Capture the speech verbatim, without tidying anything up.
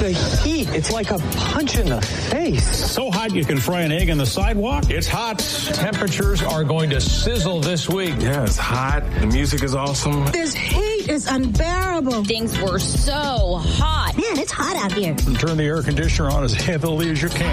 the heat. It's like a punch in the face. So hot you can fry an egg on the sidewalk? It's hot. Temperatures are going to sizzle this week. Yeah, it's hot. The music is awesome. This heat is unbearable. Things were so hot. Man, it's hot out here. Turn the air conditioner on as heavily as you can.